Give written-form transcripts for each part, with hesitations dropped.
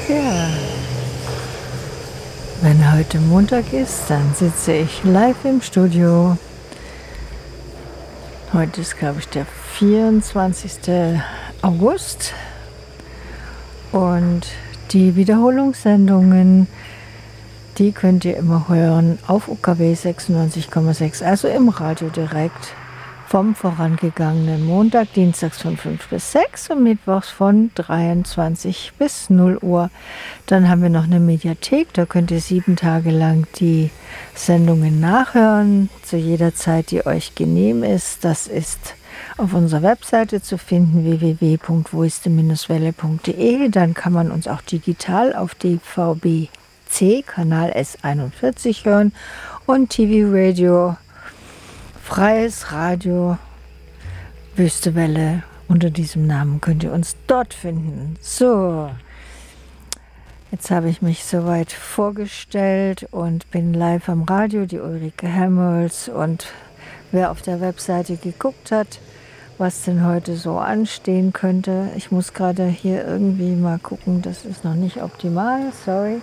Ja, wenn heute Montag ist, dann sitze ich live im Studio. Heute ist, glaube ich, der 24. August und die Wiederholungssendungen, die könnt ihr immer hören auf UKW 96,6, also im Radio direkt vom vorangegangenen Montag, dienstags von 5 bis 6 und mittwochs von 23 bis 0 Uhr. Dann haben wir noch eine Mediathek, da könnt ihr 7 Tage lang die Sendungen nachhören, zu jeder Zeit, die euch genehm ist. Das ist auf unserer Webseite zu finden, www.woiste-welle.de. Dann kann man uns auch digital auf DVB-C, Kanal S41 hören und TV-Radio, Freies Radio, Wüste Welle, unter diesem Namen könnt ihr uns dort finden. So, jetzt habe ich mich soweit vorgestellt und bin live am Radio, die Ulrike Hemmels. Und wer auf der Webseite geguckt hat, was denn heute so anstehen könnte. Ich muss gerade hier irgendwie mal gucken, das ist noch nicht optimal, sorry.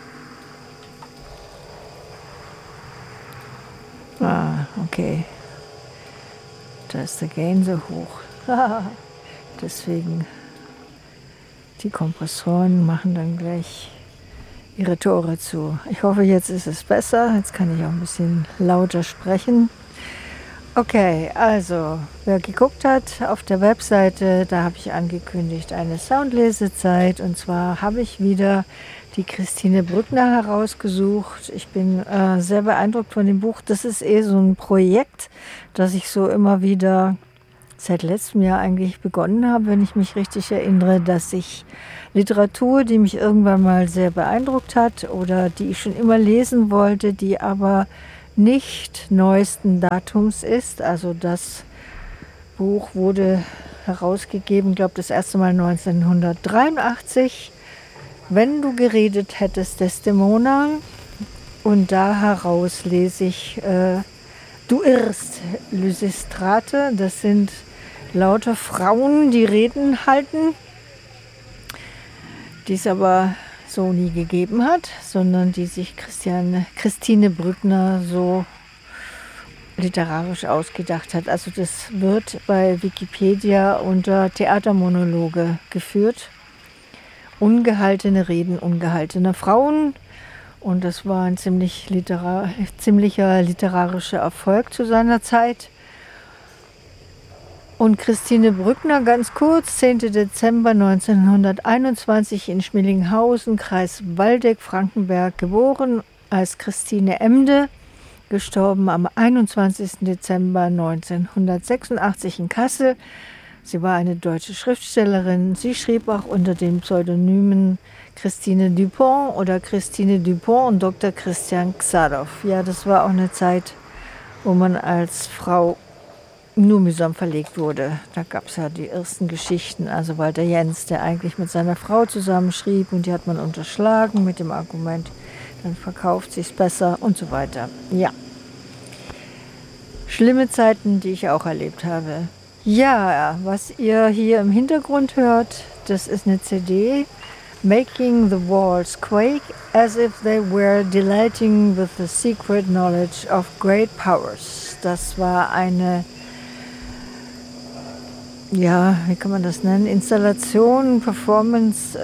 Ah, okay. Da ist der Gain so hoch. Deswegen, die Kompressoren machen dann gleich ihre Tore zu. Ich hoffe, jetzt ist es besser. Jetzt kann ich auch ein bisschen lauter sprechen. Okay, also, wer geguckt hat auf der Webseite, da habe ich angekündigt eine Soundlesezeit. Und zwar habe ich wieder die Christine Brückner herausgesucht. Ich bin sehr beeindruckt von dem Buch. Das ist so ein Projekt, das ich so immer wieder seit letztem Jahr eigentlich begonnen habe, wenn ich mich richtig erinnere, dass ich Literatur, die mich irgendwann mal sehr beeindruckt hat oder die ich schon immer lesen wollte, die aber nicht neuesten Datums ist. Also das Buch wurde herausgegeben, ich glaube das erste Mal 1983. Wenn du geredet hättest, Desdemona. Und da heraus lese ich Du irrst, Lysistrate. Das sind lauter Frauen, die Reden halten, die es aber so nie gegeben hat, sondern die sich Christine Brückner so literarisch ausgedacht hat. Also das wird bei Wikipedia unter Theatermonologe geführt. Ungehaltene Reden ungehaltener Frauen. Und das war ein ziemlicher literarischer Erfolg zu seiner Zeit. Und Christine Brückner, ganz kurz, 10. Dezember 1921 in Schmidlinghausen, Kreis Waldeck, Frankenberg, geboren als Christine Emde, gestorben am 21. Dezember 1986 in Kassel. Sie war eine deutsche Schriftstellerin. Sie schrieb auch unter den Pseudonymen Christine Dupont oder Christine Dupont und Dr. Christian Xadow. Ja, das war auch eine Zeit, wo man als Frau nur mühsam verlegt wurde. Da gab es ja die ersten Geschichten. Also Walter Jens, der eigentlich mit seiner Frau zusammenschrieb und die hat man unterschlagen mit dem Argument, dann verkauft sich's besser und so weiter. Ja, schlimme Zeiten, die ich auch erlebt habe. Ja, was ihr hier im Hintergrund hört, das ist eine CD, Making the Walls Quake as if they were delighting with the secret knowledge of great powers. Das war eine, ja, wie kann man das nennen, Installation, Performance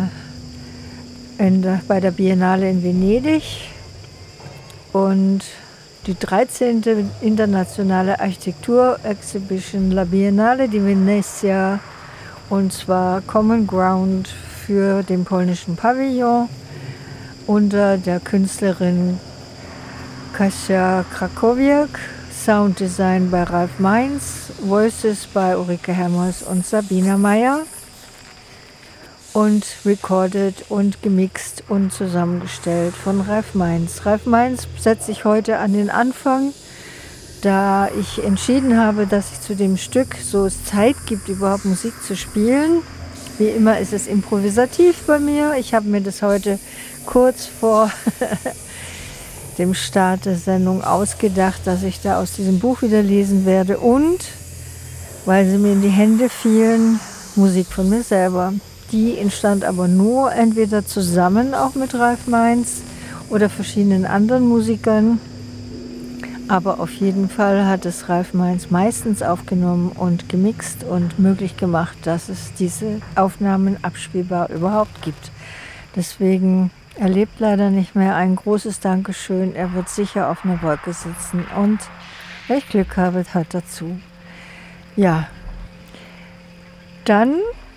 bei der Biennale in Venedig und die 13. internationale Architektur-Exhibition La Biennale di Venezia, und zwar Common Ground für den polnischen Pavillon unter der Künstlerin Kasia Krakowiak, Sounddesign bei Ralf Mainz, Voices bei Ulrike Hemmels und Sabina Meyer und recorded und gemixt und zusammengestellt von Ralf Mainz. Ralf Mainz setze ich heute an den Anfang, da ich entschieden habe, dass ich zu dem Stück, so es Zeit gibt, überhaupt Musik zu spielen. Wie immer ist es improvisativ bei mir. Ich habe mir das heute kurz vor dem Start der Sendung ausgedacht, dass ich da aus diesem Buch wieder lesen werde und, weil sie mir in die Hände fielen, Musik von mir selber. Die entstand aber nur entweder zusammen auch mit Ralf Mainz oder verschiedenen anderen Musikern. Aber auf jeden Fall hat es Ralf Mainz meistens aufgenommen und gemixt und möglich gemacht, dass es diese Aufnahmen abspielbar überhaupt gibt. Deswegen, er lebt leider nicht mehr. Ein großes Dankeschön. Er wird sicher auf einer Wolke sitzen und wenn ich Glück habe, hört dazu. Ja, dann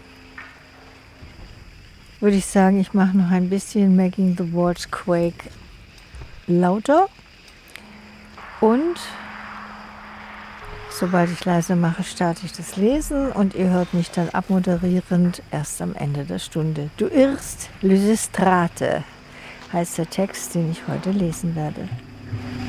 würde ich sagen, ich mache noch ein bisschen Making the Walls Quake lauter. Und sobald ich leise mache, starte ich das Lesen und ihr hört mich dann abmoderierend erst am Ende der Stunde. Du irrst, Lysistrate heißt der Text, den ich heute lesen werde.